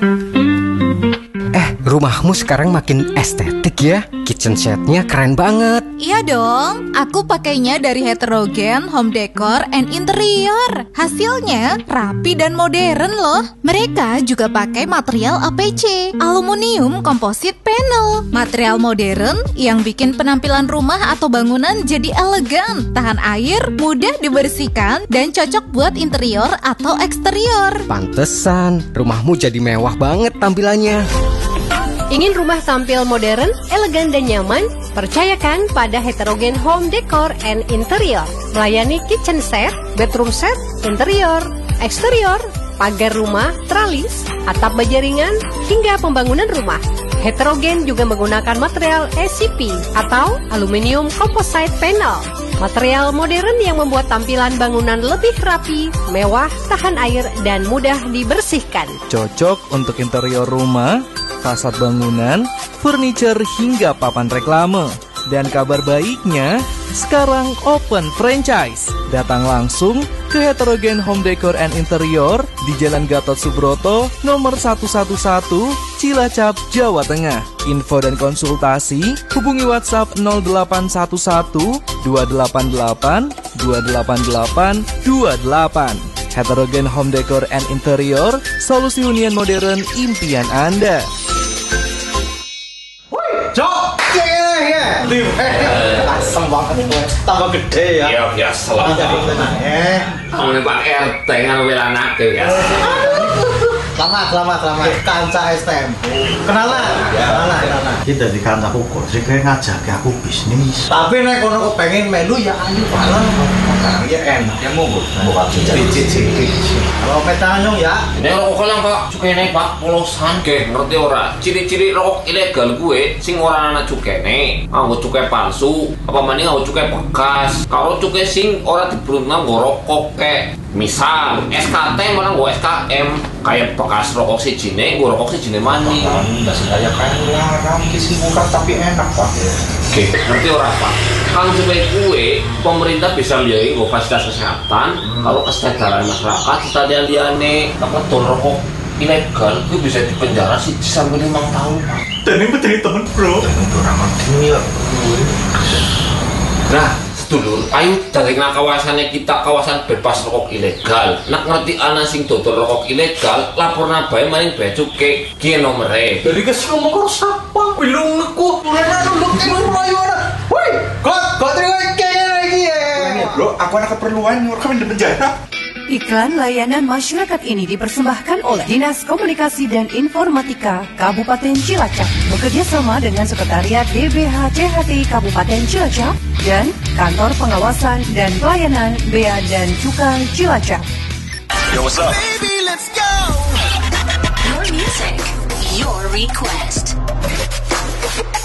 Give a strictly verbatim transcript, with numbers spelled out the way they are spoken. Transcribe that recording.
Eh, rumahmu sekarang makin estetik ya. Kitchen setnya keren banget. Iya dong, aku pakainya dari Heterogen Home Decor and Interior. Hasilnya rapi dan modern loh. Mereka juga pakai material A P C, aluminium composite panel. Material modern yang bikin penampilan rumah atau bangunan jadi elegan, tahan air, mudah dibersihkan, dan cocok buat interior atau eksterior. Pantesan, rumahmu jadi mewah banget tampilannya. Ingin rumah tampil modern, elegan dan nyaman? Percayakan pada Heterogen Home Decor and Interior. Melayani kitchen set, bedroom set, interior, eksterior, pagar rumah, tralis, atap baja ringan, hingga pembangunan rumah. Heterogen juga menggunakan material A C P atau aluminium composite panel. Material modern yang membuat tampilan bangunan lebih rapi, mewah, tahan air, dan mudah dibersihkan. Cocok untuk interior rumah, fasad bangunan, furniture, hingga papan reklame. Dan kabar baiknya, sekarang open franchise. Datang langsung ke Heterogen Home Decor and Interior di Jalan Gatot Subroto, nomor seratus sebelas, Cilacap, Jawa Tengah. Info dan konsultasi, hubungi WhatsApp nol delapan satu satu dua delapan delapan dua delapan delapan dua delapan. Heterogen Home Decor and Interior, solusi hunian modern impian Anda. Cok, ya, ya, asem banget gue, tambah gede ya. Iya, biasa lah. Eh, Kamu Pak R T kan anak ya. Selamat, selamat, selamat. Kanca S T M. Kenalan, kenalan, kenalan. Kita di kancaku kok sih kayak ngajak aku bisnis. Tapi nek kono kepengen melu ya ayo bareng. Ya enak, ya monggo. Buka cicit-cicit. Kalau petanyong ya. Nek rokok lang Pak, cukene Pak polosan ge, ngerti ora? Ciri-ciri rokok ilegal gue sing ora ana cukene, nganggo cukai palsu, apa maning nganggo cukai bekas. Kalau cukai sing ora diberuntung nggo rokok kayak misal S K T malah nggo S K M kayak bekas rokok sijine, nggo rokok sijine maning. Enggak sengaja kayak larang kisi murah tapi enak Pak. Oke, ngerti ora Pak? Kalau supaya gue, pemerintah bisa lihat nggo fasilitas kesehatan, kalau kesadaran masyarakat kita liane apa tuh rokok ilegal itu bisa dipenjara sih sampai lima tahun Pak. Dan ini menjadi temen bro. Itu ramah tinggi Nah, sedulur, ayo dari kawasannya kita kawasan bebas rokok ilegal. Nak ngerti ana sing dodol rokok ilegal, lapor nabae maring bea cukai ki nomere. Jadi kesini ngomong karo sapa? Bilung neku, turena nunduk ing mlayu ana. Woi, kok kok terima kayaknya lagi ya. Bro, aku ada keperluan nyuruh kami di penjara. Iklan layanan masyarakat ini dipersembahkan oleh Dinas Komunikasi dan Informatika Kabupaten Cilacap bekerjasama dengan Sekretariat D B H C H T I Kabupaten Cilacap dan Kantor Pengawasan dan Pelayanan Bea dan Cukai Cilacap. Yo, what's up? Baby, let's go. Your music, your request.